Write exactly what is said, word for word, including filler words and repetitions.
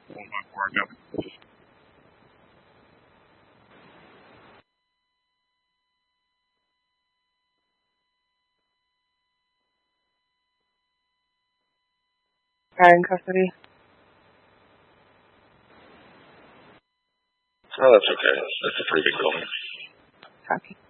One by four, go. Guy in custody. Oh, that's okay. That's a pretty good call. Copy.